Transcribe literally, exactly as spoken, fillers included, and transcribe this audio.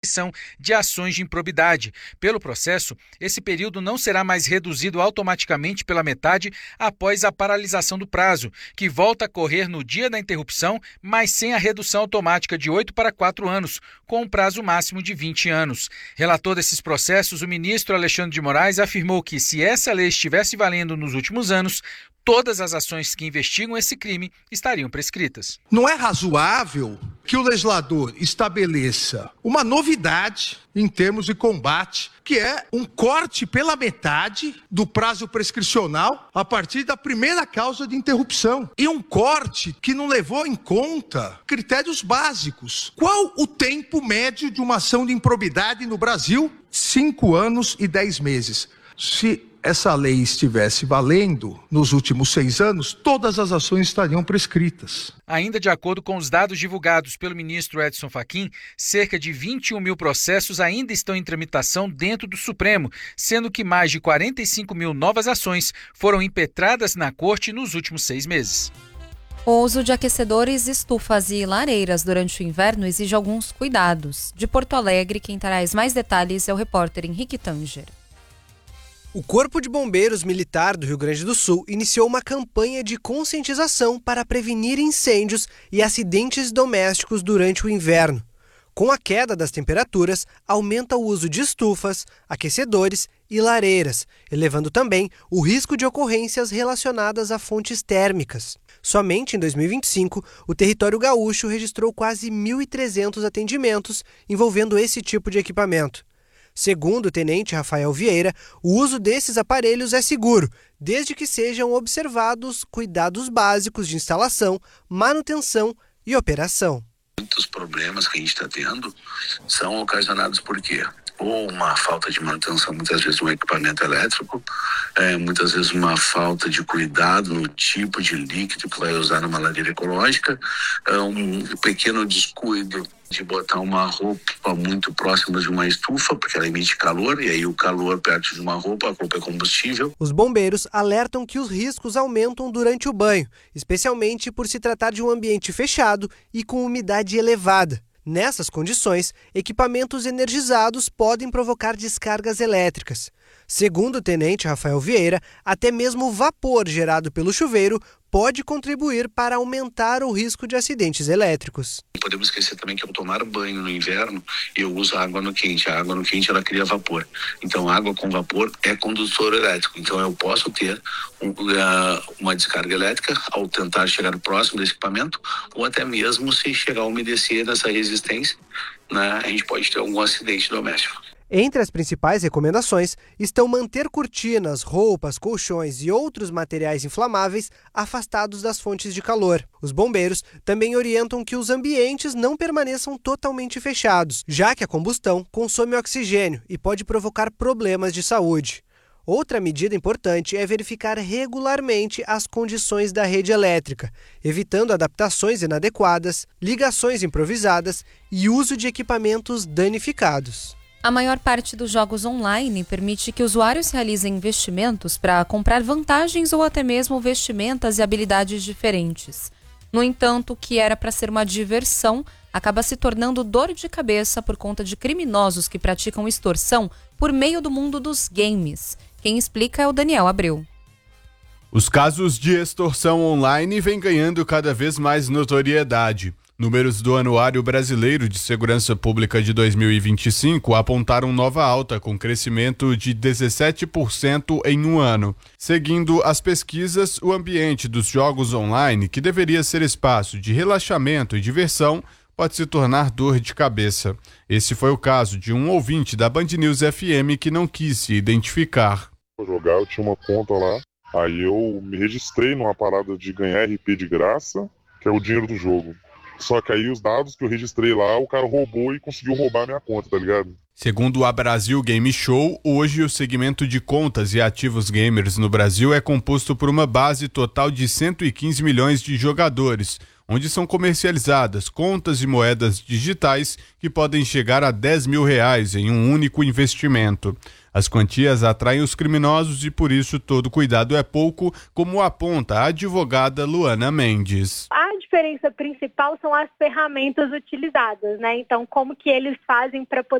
prescrição de ações de improbidade. Pelo processo, esse período não será mais reduzido automaticamente pela metade após a paralisação do prazo, que volta a correr no dia da interrupção, mas sem a redução automática de oito para quatro anos, com um prazo máximo de vinte anos. Relator desses processos, o ministro Alexandre de Moraes afirmou que, se essa lei estivesse valendo nos últimos anos, todas as ações que investigam esse crime estariam prescritas. Não é razoável que o legislador estabeleça uma novidade em termos de combate, que é um corte pela metade do prazo prescricional a partir da primeira causa de interrupção. E um corte que não levou em conta critérios básicos. Qual o tempo médio de uma ação de improbidade no Brasil? Cinco anos e dez meses. Se essa lei estivesse valendo nos últimos seis anos, todas as ações estariam prescritas. Ainda de acordo com os dados divulgados pelo ministro Edson Fachin, cerca de vinte e um mil processos ainda estão em tramitação dentro do Supremo, sendo que mais de quarenta e cinco mil novas ações foram impetradas na Corte nos últimos seis meses. O uso de aquecedores, estufas e lareiras durante o inverno exige alguns cuidados. De Porto Alegre, quem traz mais detalhes é o repórter Henrique Tanger. O Corpo de Bombeiros Militar do Rio Grande do Sul iniciou uma campanha de conscientização para prevenir incêndios e acidentes domésticos durante o inverno. Com a queda das temperaturas, aumenta o uso de estufas, aquecedores e lareiras, elevando também o risco de ocorrências relacionadas a fontes térmicas. Somente em dois mil e vinte e cinco, o território gaúcho registrou quase mil e trezentos atendimentos envolvendo esse tipo de equipamento. Segundo o tenente Rafael Vieira, o uso desses aparelhos é seguro, desde que sejam observados cuidados básicos de instalação, manutenção e operação. Muitos problemas que a gente está tendo são ocasionados por quê? Ou uma falta de manutenção, muitas vezes, do equipamento elétrico, é, muitas vezes uma falta de cuidado no tipo de líquido que vai usar numa lareira ecológica, é um pequeno descuido de botar uma roupa muito próxima de uma estufa, porque ela emite calor, e aí o calor perto de uma roupa, a roupa é combustível. Os bombeiros alertam que os riscos aumentam durante o banho, especialmente por se tratar de um ambiente fechado e com umidade elevada. Nessas condições, equipamentos energizados podem provocar descargas elétricas. Segundo o tenente Rafael Vieira, até mesmo o vapor gerado pelo chuveiro pode contribuir para aumentar o risco de acidentes elétricos. Não podemos esquecer também que ao tomar banho no inverno, eu uso água no quente. A água no quente, ela cria vapor. Então, água com vapor é condutor elétrico. Então, eu posso ter um, uma descarga elétrica ao tentar chegar próximo desse equipamento, ou até mesmo se chegar a umedecer nessa resistência, né, a gente pode ter algum acidente doméstico. Entre as principais recomendações estão manter cortinas, roupas, colchões e outros materiais inflamáveis afastados das fontes de calor. Os bombeiros também orientam que os ambientes não permaneçam totalmente fechados, já que a combustão consome oxigênio e pode provocar problemas de saúde. Outra medida importante é verificar regularmente as condições da rede elétrica, evitando adaptações inadequadas, ligações improvisadas e uso de equipamentos danificados. A maior parte dos jogos online permite que usuários realizem investimentos para comprar vantagens ou até mesmo vestimentas e habilidades diferentes. No entanto, o que era para ser uma diversão acaba se tornando dor de cabeça por conta de criminosos que praticam extorsão por meio do mundo dos games. Quem explica é o Daniel Abreu. Os casos de extorsão online vêm ganhando cada vez mais notoriedade. Números do Anuário Brasileiro de Segurança Pública de dois mil e vinte e cinco apontaram nova alta, com crescimento de dezessete por cento em um ano. Seguindo as pesquisas, o ambiente dos jogos online, que deveria ser espaço de relaxamento e diversão, pode se tornar dor de cabeça. Esse foi o caso de um ouvinte da Band News F M que não quis se identificar. Vou jogar, eu tinha uma conta lá, aí eu me registrei numa parada de ganhar R P de graça, que é o dinheiro do jogo. Só que aí os dados que eu registrei lá, o cara roubou e conseguiu roubar minha conta, tá ligado? Segundo a Brasil Game Show, hoje o segmento de contas e ativos gamers no Brasil é composto por uma base total de cento e quinze milhões de jogadores, onde são comercializadas contas e moedas digitais que podem chegar a dez mil reais em um único investimento. As quantias atraem os criminosos e por isso todo cuidado é pouco, como aponta a advogada Luana Mendes. A diferença principal são as ferramentas utilizadas, né? Então, como que eles fazem para